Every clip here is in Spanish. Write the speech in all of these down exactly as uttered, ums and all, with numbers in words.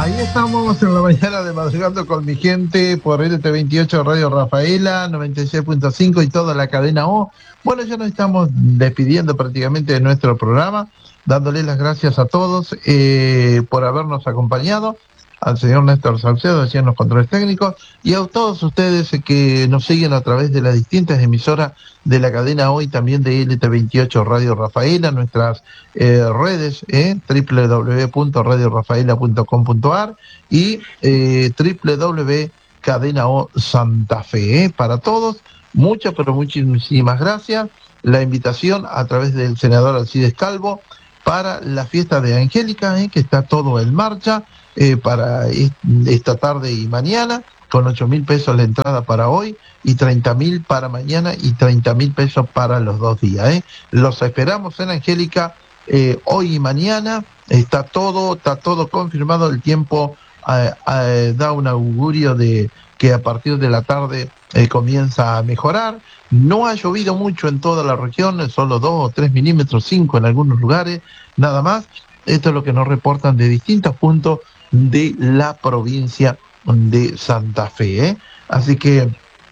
Ahí estamos en la mañana de Madrugando con mi gente por L T veintiocho Radio Rafaela, noventa y seis punto cinco y toda la cadena O. Bueno, ya nos estamos despidiendo prácticamente de nuestro programa, dándole las gracias a todos eh, por habernos acompañado, al señor Néstor Saucedo, allí en los controles técnicos, y a todos ustedes que nos siguen a través de las distintas emisoras de la cadena hoy, también de L T veintiocho Radio Rafaela, nuestras eh, redes, eh, doble u doble u doble u punto radio rafaela punto com punto a r y eh, doble u doble u doble u punto cadena o Santa Fe. Eh, para todos, muchas, pero muchísimas gracias. La invitación a través del senador Alcides Calvo para la fiesta de Angélica, eh, que está todo en marcha, eh, para esta tarde y mañana, con ocho mil pesos la entrada para hoy y treinta mil para mañana y treinta mil pesos para los dos días. Eh. Los esperamos en Angélica eh, hoy y mañana. Está todo, está todo confirmado. El tiempo eh, eh, da un augurio de que a partir de la tarde eh, comienza a mejorar. No ha llovido mucho en toda la región, solo dos o tres milímetros, cinco en algunos lugares, nada más. Esto es lo que nos reportan de distintos puntos de la provincia de Santa Fe. ¿eh? Así que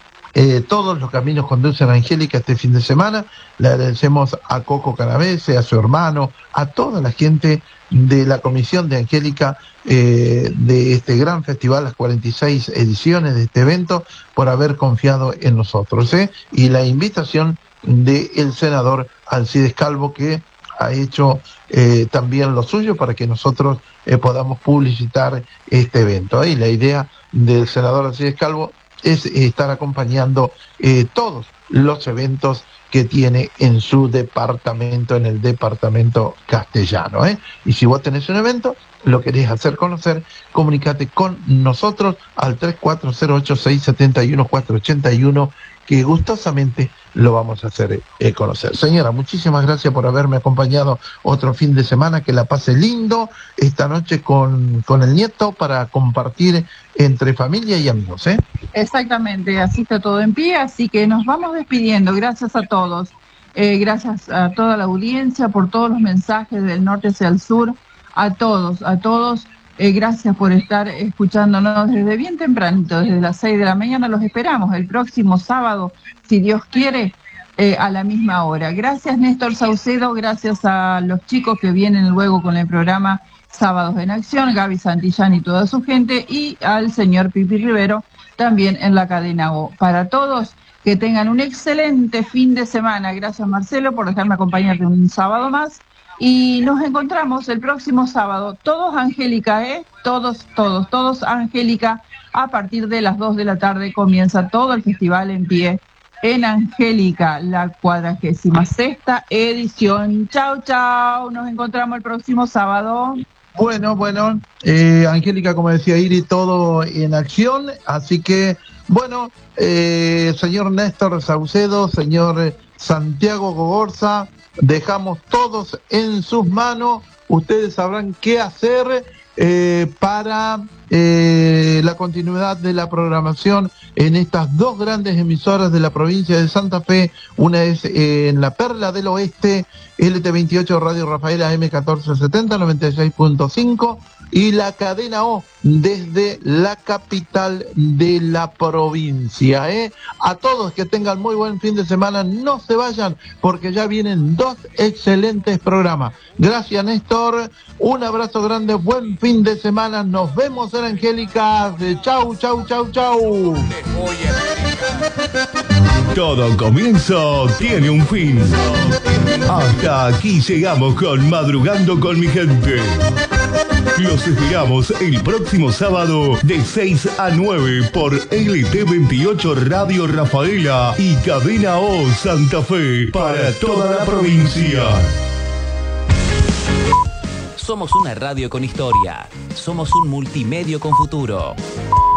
eh, todos los caminos conducen a Angélica este fin de semana. Le agradecemos a Coco Canavese, a su hermano, a toda la gente de la comisión de Angélica, eh, de este gran festival, las cuarenta y seis ediciones de este evento, por haber confiado en nosotros. ¿eh? Y la invitación del senador Alcides Calvo, que ha hecho eh, también lo suyo para que nosotros eh, podamos publicitar este evento. ¿eh? Y la idea del senador Alcides Calvo es estar acompañando eh, todos los eventos que tiene en su departamento, en el departamento castellano. ¿eh? Y si vos tenés un evento, lo querés hacer conocer, comunícate con nosotros al tres cuatro cero ocho seis siete uno cuatro ocho uno, que gustosamente lo vamos a hacer eh, conocer. Señora, muchísimas gracias por haberme acompañado otro fin de semana, que la pase lindo esta noche con, con el nieto para compartir entre familia y amigos. ¿eh? Exactamente, así está todo en pie, así que nos vamos despidiendo. Gracias a todos, eh, gracias a toda la audiencia por todos los mensajes del norte hacia el sur, a todos, a todos. Eh, gracias por estar escuchándonos desde bien tempranito, desde las seis de la mañana. Los esperamos el próximo sábado, si Dios quiere, eh, a la misma hora. Gracias, Néstor Saucedo, gracias a los chicos que vienen luego con el programa Sábados en Acción, Gaby Santillán y toda su gente, y al señor Pipi Rivero, también en la cadena O. Para todos, que tengan un excelente fin de semana. Gracias, Marcelo, por dejarme acompañarte un sábado más. Y nos encontramos el próximo sábado, todos Angélica, ¿eh? Todos, todos, todos Angélica. A partir de las dos de la tarde comienza todo el festival en pie en Angélica, la cuadragésima sexta edición. Chau, chau, nos encontramos el próximo sábado. Bueno, bueno, eh, Angélica, como decía Iri, todo en acción, así que, bueno, eh, señor Néstor Saucedo, señor Santiago Gogorza, dejamos todos en sus manos. Ustedes sabrán qué hacer eh, para eh, la continuidad de la programación en estas dos grandes emisoras de la provincia de Santa Fe. Una es eh, en la Perla del Oeste, L T veintiocho Radio Rafaela M catorce setenta, noventa y seis punto cinco, y la cadena O desde la capital de la provincia. ¿eh? A todos que tengan muy buen fin de semana, no se vayan porque ya vienen dos excelentes programas. Gracias, Néstor, un abrazo grande, buen fin de semana, nos vemos en Angélica. Chau, chau, chau, chau. Todo comienzo tiene un fin. Hasta aquí llegamos con Madrugando con mi gente. Los esperamos el próximo sábado de seis a nueve por L T veintiocho Radio Rafaela y Cadena O Santa Fe para toda la provincia. Somos una radio con historia. Somos un multimedio con futuro.